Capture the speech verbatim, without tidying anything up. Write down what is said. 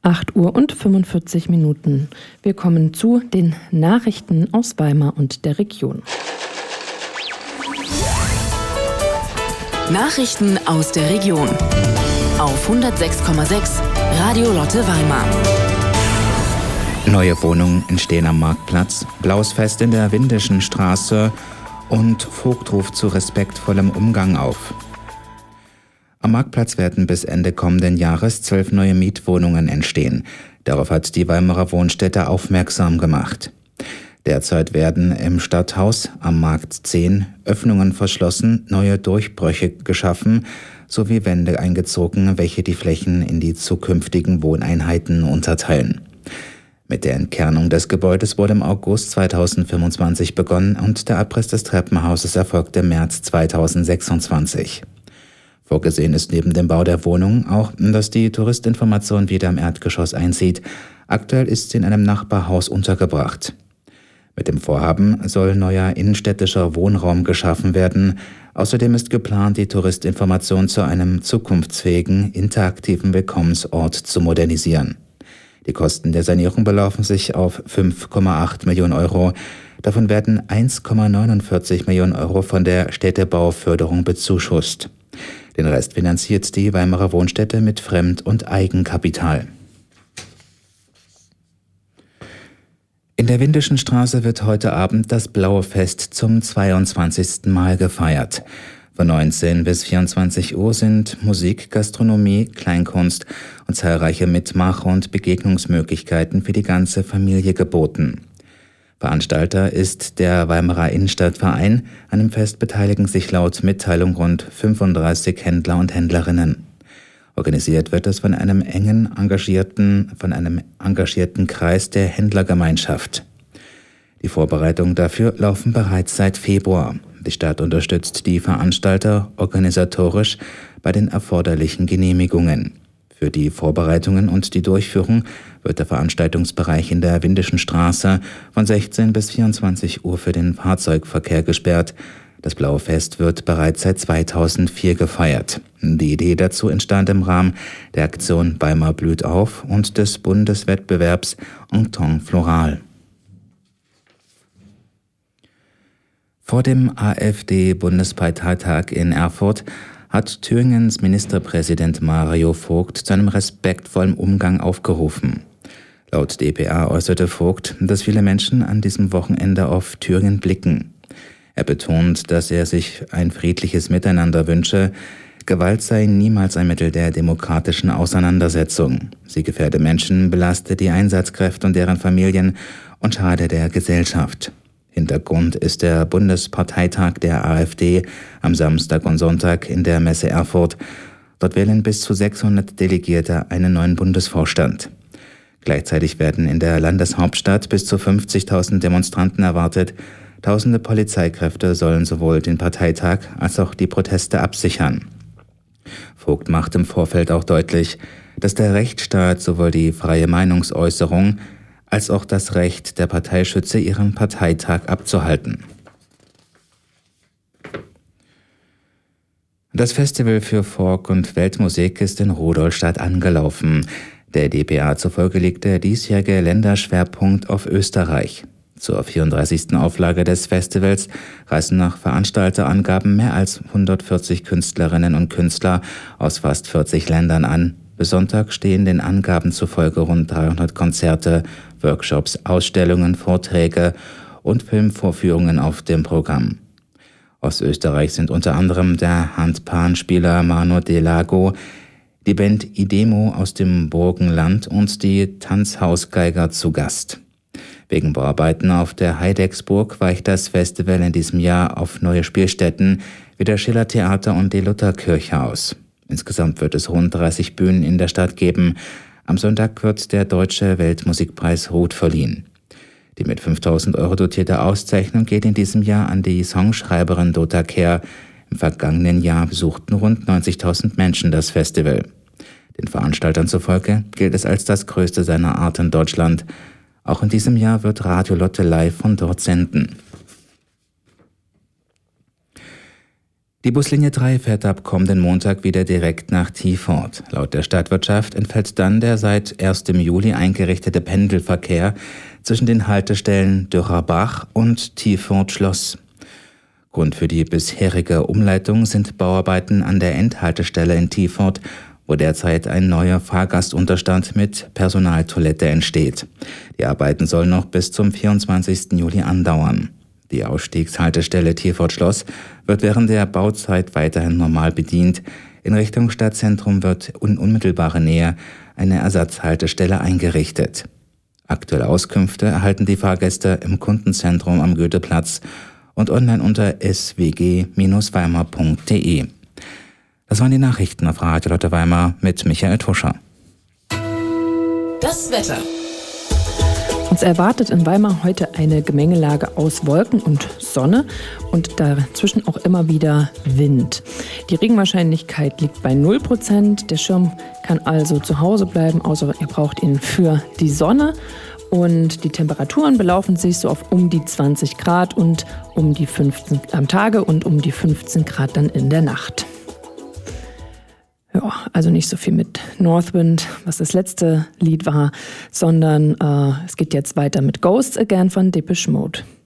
acht Uhr und fünfundvierzig Minuten. Wir kommen zu den Nachrichten aus Weimar und der Region. Nachrichten aus der Region auf hundertsechs Komma sechs Radio Lotte Weimar. Neue Wohnungen entstehen am Marktplatz, blaues Fest in der Windischen Straße und Vogt ruft zu respektvollem Umgang auf. Am Marktplatz werden bis Ende kommenden Jahres zwölf neue Mietwohnungen entstehen. Darauf hat die Weimarer Wohnstätte aufmerksam gemacht. Derzeit werden im Stadthaus am Markt zehn Öffnungen verschlossen, neue Durchbrüche geschaffen sowie Wände eingezogen, welche die Flächen in die zukünftigen Wohneinheiten unterteilen. Mit der Entkernung des Gebäudes wurde im August zweitausendfünfundzwanzig begonnen und der Abriss des Treppenhauses erfolgte im März zweitausendsechsundzwanzig. Vorgesehen ist neben dem Bau der Wohnung auch, dass die Touristinformation wieder im Erdgeschoss einzieht. Aktuell ist sie in einem Nachbarhaus untergebracht. Mit dem Vorhaben soll neuer innenstädtischer Wohnraum geschaffen werden. Außerdem ist geplant, die Touristinformation zu einem zukunftsfähigen, interaktiven Willkommensort zu modernisieren. Die Kosten der Sanierung belaufen sich auf fünf Komma acht Millionen Euro. Davon werden eins Komma neunundvierzig Millionen Euro von der Städtebauförderung bezuschusst. Den Rest finanziert die Weimarer Wohnstätte mit Fremd- und Eigenkapital. In der Windischen Straße wird heute Abend das Blaue Fest zum zweiundzwanzigsten Mal gefeiert. Von neunzehn bis vierundzwanzig Uhr sind Musik, Gastronomie, Kleinkunst und zahlreiche Mitmach- und Begegnungsmöglichkeiten für die ganze Familie geboten. Veranstalter ist der Weimarer Innenstadtverein. An dem Fest beteiligen sich laut Mitteilung rund fünfunddreißig Händler und Händlerinnen. Organisiert wird es von einem engen engagierten, von einem engagierten Kreis der Händlergemeinschaft. Die Vorbereitungen dafür laufen bereits seit Februar. Die Stadt unterstützt die Veranstalter organisatorisch bei den erforderlichen Genehmigungen. Für die Vorbereitungen und die Durchführung wird der Veranstaltungsbereich in der Windischen Straße von sechzehn bis vierundzwanzig Uhr für den Fahrzeugverkehr gesperrt. Das Blaue Fest wird bereits seit zweitausendvier gefeiert. Die Idee dazu entstand im Rahmen der Aktion Weimar blüht auf und des Bundeswettbewerbs Entente Floral. Vor dem AfD-Bundesparteitag in Erfurt hat Thüringens Ministerpräsident Mario Vogt zu einem respektvollen Umgang aufgerufen. Laut d p a äußerte Vogt, dass viele Menschen an diesem Wochenende auf Thüringen blicken. Er betont, dass er sich ein friedliches Miteinander wünsche. Gewalt sei niemals ein Mittel der demokratischen Auseinandersetzung. Sie gefährde Menschen, belaste die Einsatzkräfte und deren Familien und schade der Gesellschaft. Hintergrund ist der Bundesparteitag der AfD am Samstag und Sonntag in der Messe Erfurt. Dort wählen bis zu sechshundert Delegierte einen neuen Bundesvorstand. Gleichzeitig werden in der Landeshauptstadt bis zu fünfzigtausend Demonstranten erwartet. Tausende Polizeikräfte sollen sowohl den Parteitag als auch die Proteste absichern. Vogt macht im Vorfeld auch deutlich, dass der Rechtsstaat sowohl die freie Meinungsäußerung als auch das Recht der Partei schütze, ihren Parteitag abzuhalten. Das Festival für Folk- und Weltmusik ist in Rudolstadt angelaufen. Der d p a zufolge liegt der diesjährige Länderschwerpunkt auf Österreich. Zur vierunddreißigsten Auflage des Festivals reisen nach Veranstalterangaben mehr als hundertvierzig Künstlerinnen und Künstler aus fast vierzig Ländern an. Bis Sonntag stehen den Angaben zufolge rund dreihundert Konzerte, Workshops, Ausstellungen, Vorträge und Filmvorführungen auf dem Programm. Aus Österreich sind unter anderem der Handpanspieler Mano de Lago, die Band Idemo aus dem Burgenland und die Tanzhausgeiger zu Gast. Wegen Bauarbeiten auf der Heidecksburg weicht das Festival in diesem Jahr auf neue Spielstätten wie der Schillertheater und die Lutherkirche aus. Insgesamt wird es rund dreißig Bühnen in der Stadt geben. Am Sonntag wird der Deutsche Weltmusikpreis Ruth verliehen. Die mit fünftausend Euro dotierte Auszeichnung geht in diesem Jahr an die Songschreiberin Dota Kehr. Im vergangenen Jahr besuchten rund neunzigtausend Menschen das Festival. Den Veranstaltern zufolge gilt es als das größte seiner Art in Deutschland. Auch in diesem Jahr wird Radio Lotte live von dort senden. Die Buslinie drei fährt ab kommenden Montag wieder direkt nach Tiefort. Laut der Stadtwirtschaft entfällt dann der seit erstem Juli eingerichtete Pendelverkehr zwischen den Haltestellen Dürrerbach und Tiefort-Schloss. Grund für die bisherige Umleitung sind Bauarbeiten an der Endhaltestelle in Tiefort, wo derzeit ein neuer Fahrgastunterstand mit Personaltoilette entsteht. Die Arbeiten sollen noch bis zum vierundzwanzigsten Juli andauern. Die Ausstiegshaltestelle Tiefort-Schloss wird während der Bauzeit weiterhin normal bedient. In Richtung Stadtzentrum wird in unmittelbarer Nähe eine Ersatzhaltestelle eingerichtet. Aktuelle Auskünfte erhalten die Fahrgäste im Kundenzentrum am Goetheplatz und online unter s w g Bindestrich weimar punkt d e. Das waren die Nachrichten auf Radio Lotte Weimar mit Michael Tuscher. Das Wetter. Uns erwartet in Weimar heute eine Gemengelage aus Wolken und Sonne und dazwischen auch immer wieder Wind. Die Regenwahrscheinlichkeit liegt bei null Prozent. Der Schirm kann also zu Hause bleiben, außer ihr braucht ihn für die Sonne. Und die Temperaturen belaufen sich so auf um die zwanzig Grad und um die fünfzehn am Tage und um die fünfzehn Grad dann in der Nacht. Ja, also nicht so viel mit Northwind, was das letzte Lied war, sondern äh, es geht jetzt weiter mit Ghosts Again von Depeche Mode.